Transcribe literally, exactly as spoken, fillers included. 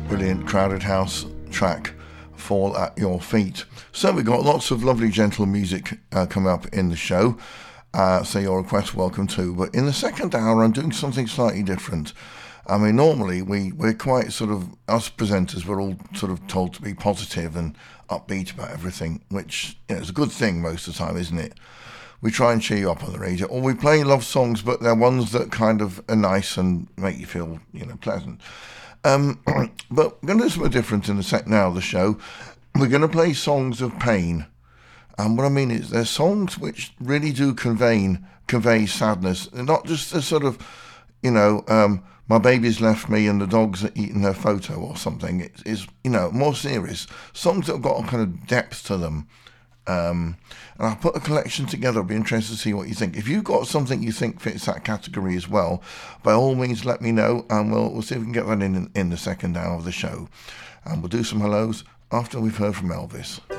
brilliant Crowded House track, Fall at Your Feet. So we've got lots of lovely gentle music uh, coming up in the show, uh, so your request welcome too. But in the second hour I'm doing something slightly different. I mean, normally we, we're quite sort of, us presenters, we're all sort of told to be positive and upbeat about everything, which, you know, is a good thing most of the time, isn't it? We try and cheer you up on the radio, or we play love songs, but they're ones that kind of are nice and make you feel, you know, pleasant. Um, but we're going to do something different in the second hour of the show. We're going to play songs of pain. And what I mean is they're songs which really do convey, convey sadness. They're not just a sort of, you know, um, my baby's left me and the dog's eating her photo or something. It is, you know, more serious. Songs that have got a kind of depth to them. Um, and I'll put a collection together. I'll be interested to see what you think. If you've got something you think fits that category as well, by all means let me know, and we'll, we'll see if we can get that in in the second hour of the show. And we'll do some hellos after we've heard from Elvis.